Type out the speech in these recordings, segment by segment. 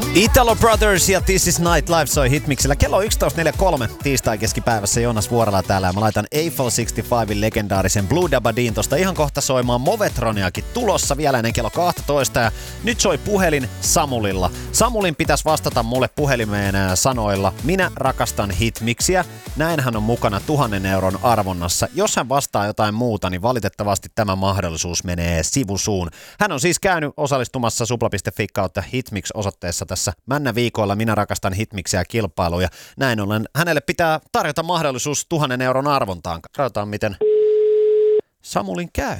Italo Brothers ja This is Nightlife soi Hitmixillä. Kello on 11.43 tiistai keskipäivässä. Joonas Vuorela täällä ja mä laitan Eiffel 65 legendaarisen Blue Dabadin tosta ihan kohta soimaan. Movetroniakin tulossa vielä ennen kello 12 ja nyt soi puhelin Samulilla. Samulin pitäisi vastata mulle puhelimeen sanoilla: minä rakastan Hitmixiä. Näin hän on mukana 1 000 euron arvonnassa. Jos hän vastaa jotain muuta, niin valitettavasti tämä mahdollisuus menee sivusuun. Hän on siis käynyt osallistumassa supla.fi kautta Hitmix-osoitteessa tässä Männä-viikoilla Minä rakastan Hitmixiä -kilpailuja. Näin ollen hänelle pitää tarjota mahdollisuus 1 000 euron arvontaan. Katsotaan, miten Samulin käy.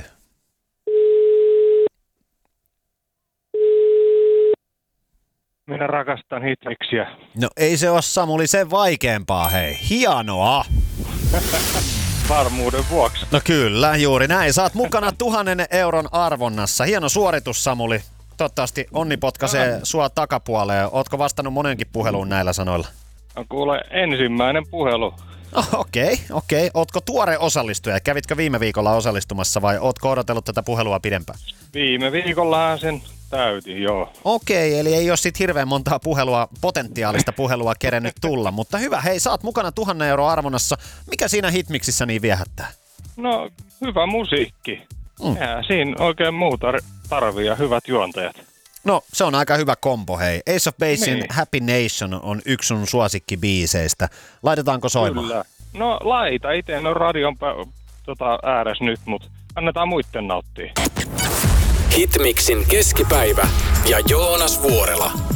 Minä rakastan Hitmixiä. No ei se ole, Samuli, sen vaikeampaa, hei. Hienoa! Varmuuden vuoksi. No kyllä, juuri näin. Saat mukana 1 000 euron arvonnassa. Hieno suoritus, Samuli. Toivottavasti onni potkaisee sua takapuoleen. Ootko vastannut monenkin puheluun näillä sanoilla? No kuule, ensimmäinen puhelu. Okei. Ootko tuore osallistuja? Kävitkö viime viikolla osallistumassa vai ootko odotellut tätä puhelua pidempään? Viime viikollahan sen täytin, joo. Okei, eli ei ole sit hirveän montaa potentiaalista puhelua kerennyt tulla, mutta hyvä. Hei, saat mukana 1 000 euron arvonnassa. Mikä siinä Hitmixissä niin viehättää? No, hyvä musiikki. Siinä oikein muuta tarvii ja hyvät juontajat. No, se on aika hyvä kombo, hei. Ace of Basein Happy Nation on yksi sun suosikkibiiseistä. Laitetaanko soimaan? Kyllä. No laita, itse en ole radion ääressä nyt, mutta annetaan muitten nauttia. Hitmixin keskipäivä ja Joonas Vuorela.